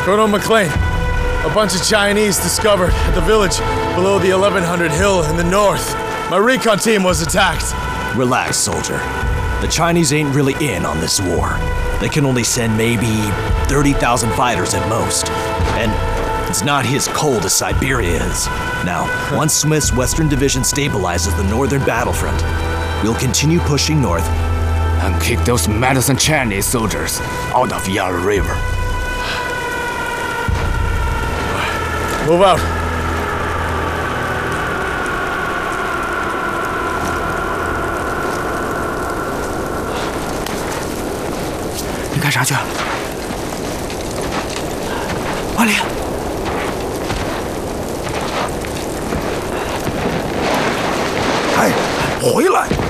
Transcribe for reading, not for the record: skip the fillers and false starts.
Colonel McLean, a bunch of Chinese discovered at the village below the 1100 hill in the north. My recon team was attacked. Relax, soldier. The Chinese ain't really in on this war. They can only send maybe 30,000 fighters at most. And it's not his cold as Siberia is. Now, once Smith's Western Division stabilizes the northern battlefront, we'll continue pushing north and kick those meddlesome Chinese soldiers out of Yarra River. Move out. 你干啥去？万里！ 哎，回来！